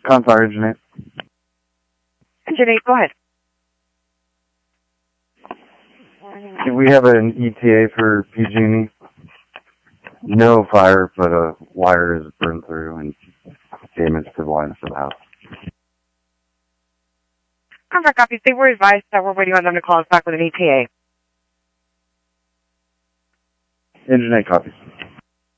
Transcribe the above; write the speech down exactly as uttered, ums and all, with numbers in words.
Confire Engine eight. Engine eight, go ahead. Do we have an E T A for P G and E? No fire, but a wire is burned through and damage to the lines of the house. Contract copies. They were advised that we're waiting on them to call us back with an E T A. Engine eight copies.